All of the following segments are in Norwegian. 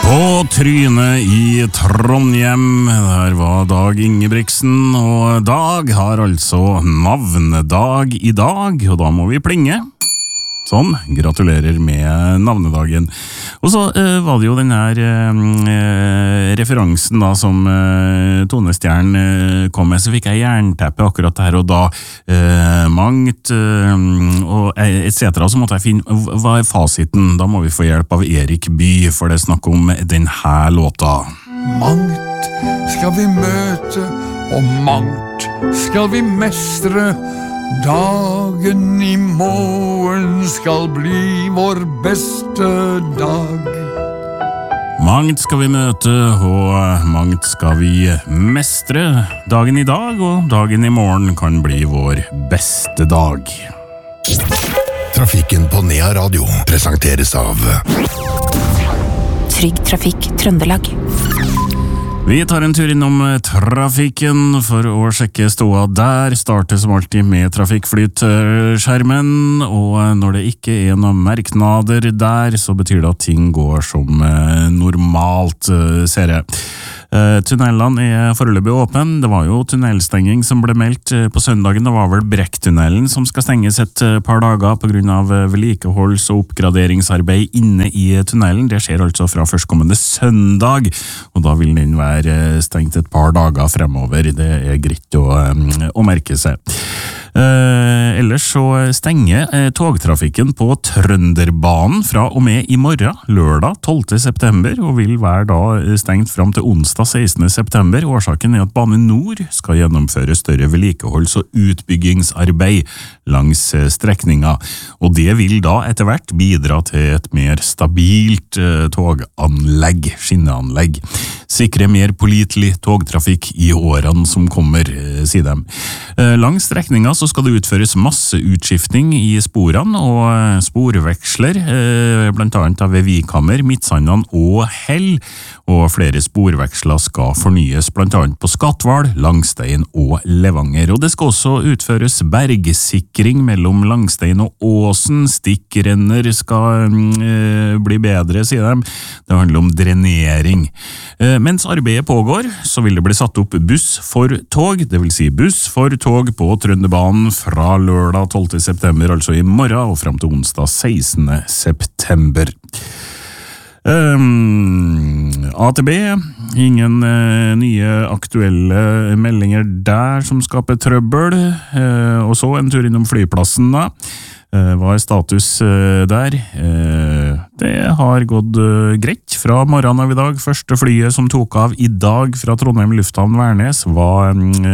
På trynet i Trondheim, der var Dag Ingebrigtsen, og Dag har altså navnedag i dag, og da må vi plinge. Sånn, gratulerer med navnedagen. Og så var det jo den her referansen da som Tone Stjern kom med, så fikk jeg jernteppe akkurat her og da. Mangt og et cetera, så måtte jeg finne, hva er fasiten? Da må vi få hjelp av Erik Bye, for det snakker om den her låta. Mangt skal vi møte, og mangt skal vi mestre. Dagen i morgen skal bli vår beste dag. Mangt skal vi møte, og mangt skal vi mestre. Dagen i dag og dagen i morgen kan bli vår beste dag. Trafikken på Nea Radio presenteres av Trygg Trafikk Trøndelag. Vi tar en tur innom trafikken for å sjekke ståa der. Starter som alltid med trafikkflytskjermen, og når det ikke er noen merknader der, så betyr det at ting går som normalt, ser jeg. Tunnelene er foreløpig åpne. Det var jo tunnelstenging som ble meldt på søndagen. Det var vel Brekktunnelen som skal stenges et par dager på grunn av vedlikeholds- og oppgraderingsarbeid inne i tunnelen. Det skjer altså fra førstkommende søndag, og da vil den være stengt et par dager fremover. Det er greit å merke seg. Ellers så stenger togtrafikken på Trønderbanen fra og med i morgen, lørdag 12. september, og vil være da stengt fram til onsdag 16. september. Årsaken er at Bane Nor skal gjennomføre større vedlikeholds- og utbyggingsarbeid langs strekninga, og det vil da etter hvert bidra til et mer stabilt toganlegg, skinneanlegg. Sikre mer pålitelig togtrafikk i årene som kommer, sier de. Langs strekninga så skal det utføres masse utskifting i sporene og sporveksler, blant annet av Vikammer, Midtsandene og Hell, og flere sporveksler skal fornyes, blant annet på Skatval, Langstein og Levanger. Og det skal også utføres bergsikring mellom Langstein og Åsen. Stikkrenner skal bli bedre, sier de. Det handler om drenering. Mens arbeidet pågår, så vil det bli satt opp buss for tog, det vil si buss for tog på Trønderbanen fra lørdag 12. september, altså i morgen, og frem til onsdag 16. september. AtB, ingen nye aktuelle meldinger der som skaper trøbbel, og så en tur innom flyplassen da. Hva er status der? Det har gått greit fra morgenen av i dag. Første flyet som tok av i dag fra Trondheim lufthavn Værnes var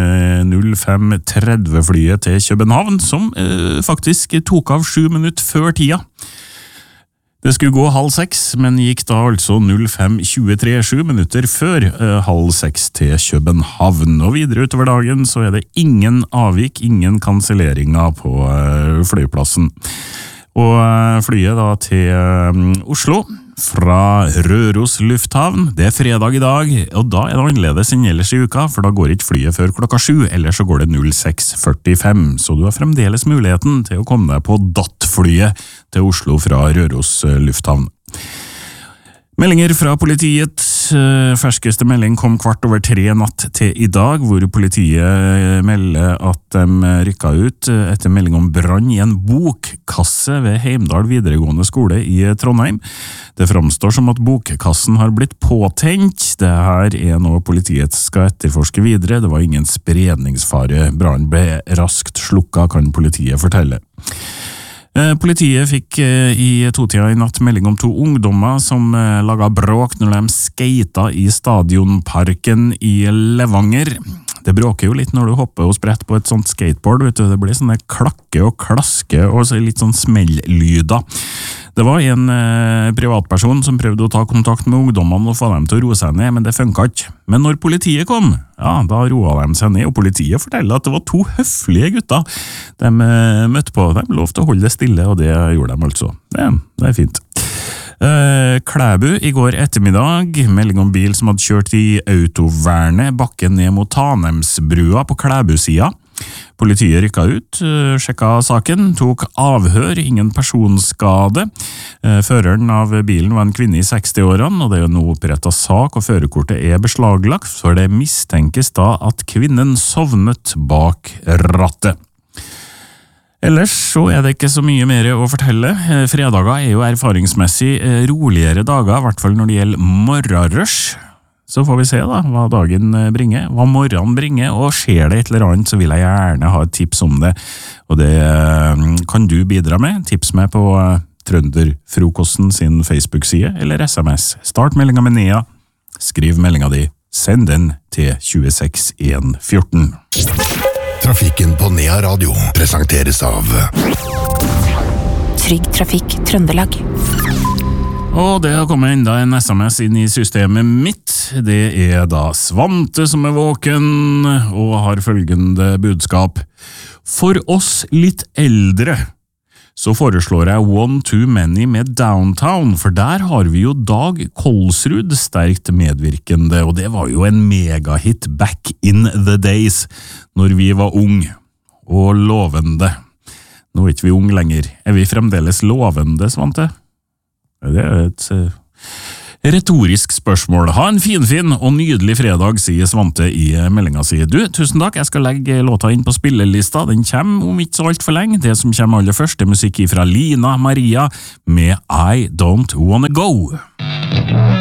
05:30 flyet til København, som faktisk tok av 7 minutter før tida. Det skulle gå 5:30, men gikk da altså 05:23, 7 minutter før 5:30 til København. Og videre utover dagen så er det ingen avvik, ingen kanselleringer på flyplassen. Og flyet da til Oslo fra Røros lufthavn, det er fredag i dag, og da er det annerledes enn ellers i uka, for da går ikke flyet før klokka 7, eller så går det 06:45, så du har fremdeles muligheten til å komme deg på DAT-flyet til Oslo fra Røros lufthavn. Meldinger fra politiet. Ferskeste melding kom 3:15 natt til i dag, hvor politiet melder at de rykket ut etter melding om brann i en bokkasse ved Heimdal videregående skole i Trondheim. Det framstår som at bokkassen har blitt påtent. Det her er noe politiet skal etterforske videre. Det var ingen spredningsfare. Brann ble raskt slukket, kan politiet fortelle. Politiet fikk i 2-tida i natt melding om 2 ungdommer som laget bråk når de skata i stadionparken i Levanger. Det bråker jo litt når du hopper og spretter på et sånt skateboard, vet du. Det blir sånne klakke og klaske og litt sånn smelllyder. Det var en privatperson som prøvde å ta kontakt med ungdommene og få dem til å roe seg ned, men det funket ikke. Men når politiet kom, ja, da roet de seg ned, og politiet forteller at det var 2 høflige gutter de møtte på. De lovte å holde det stille, og det gjorde de altså. Det er fint. Klæbu i går ettermiddag, melding om bil som hadde kjørt i autovernet bakken ned mot Tanemsbrua på Klæbu-sida. Politiet rykket ut, sjekket saken, tok avhør, ingen personskade. Føreren av bilen var en kvinne i 60-årene, og det er nå opprettet sak, og førerkortet er beslaglagt, for det mistenkes da at kvinnen sovnet bak rattet. Ellers så er det ikke så mye mer å fortelle. Fredager er jo erfaringsmessig roligere dager, I hvert fall når det gjelder morgenrush. Så får vi se da, hva dagen bringer, hva morgenen bringer, og skjer det et eller annet, så vil jeg gjerne ha et tips om det. Og det kan du bidra med. Tips meg på Trønderfrokosten sin Facebook-side, eller SMS. Start meldingen med Nea, skriv meldingen di, send den til 26114. Trafikken på Nea Radio presenteres av Trygg Trafikk Trøndelag. Og det har kommet enda en SMS inn I systemet mitt. Det er da Svante som er våken, og har følgende budskap. For oss litt eldre, så foreslår jeg One Too Many med Downtown, for der har vi jo Dag Kolsrud sterkt medvirkende, og det var jo en megahit back in the days, når vi var ung og lovende. Nå er ikke vi ung lenger. Er vi fremdeles lovende, Svante? Det er et retorisk spørsmål. Ha en fin og nydelig fredag, sier Svante I meldingen sin. Du, tusen takk, jeg skal legge låta inn på spillelista. Den kommer om ikke så alt for lenge. Det som kommer aller først er musikk fra Lina Maria med I Don't Wanna Go.